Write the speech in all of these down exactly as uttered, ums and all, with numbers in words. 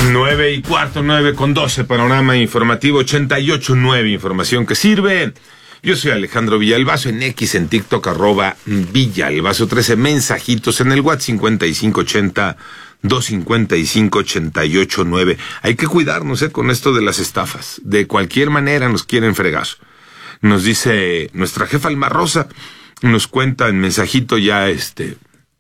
Nueve y cuarto, nueve con doce, panorama informativo ochenta y ocho nueve, información que sirve. Yo soy Alejandro Villalbazo, en X, en TikTok, arroba Villalbazo trece, mensajitos en el WhatsApp cincuenta y cinco ochenta, doscientos cincuenta y cinco, ochenta y ocho nueve. Hay que cuidarnos, eh, con esto de las estafas. De cualquier manera nos quieren fregar. Nos dice nuestra jefa Alma Rosa, nos cuenta en mensajito ya, este,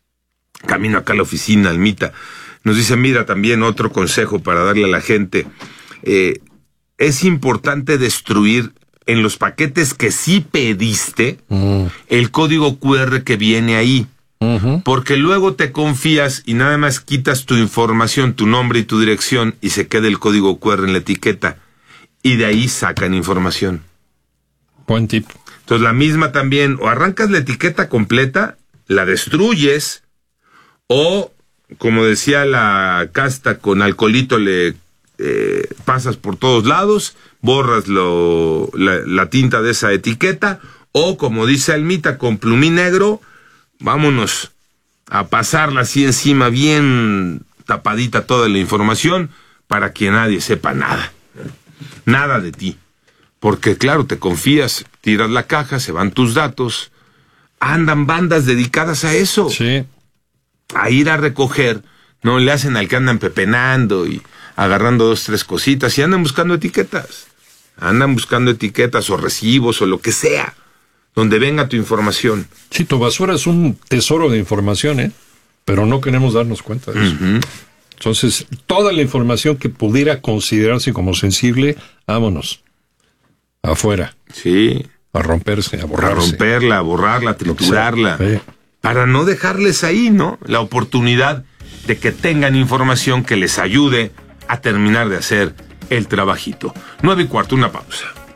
camino acá a la oficina, Almita. Nos dice, mira, también otro consejo para darle a la gente. Eh, es importante destruir en los paquetes que sí pediste mm. el código cu erre que viene ahí. Uh-huh. Porque luego te confías y nada más quitas tu información, tu nombre y tu dirección y se queda el código cu erre en la etiqueta. Y de ahí sacan información. Buen tip. Entonces la misma también, o arrancas la etiqueta completa, la destruyes, o, como decía la casta, con alcoholito le eh, pasas por todos lados, borras lo, la, la tinta de esa etiqueta, o como dice Almita, con plumín negro, vámonos a pasarla así encima, bien tapadita toda la información, para que nadie sepa nada. Nada de ti. Porque claro, te confías, tiras la caja, se van tus datos, andan bandas dedicadas a eso. Sí. A ir a recoger, no le hacen al que andan pepenando y agarrando dos, tres cositas y andan buscando etiquetas. Andan buscando etiquetas o recibos o lo que sea, donde venga tu información. Sí, tu basura es un tesoro de información, ¿eh? Pero no queremos darnos cuenta de eso. Uh-huh. Entonces, toda la información que pudiera considerarse como sensible, vámonos. Afuera. Sí. A romperse, a borrarse. A romperla, a borrarla, a triturarla. Sí. Para no dejarles ahí, ¿no? La oportunidad de que tengan información que les ayude a terminar de hacer el trabajito. Nueve y cuarto, una pausa.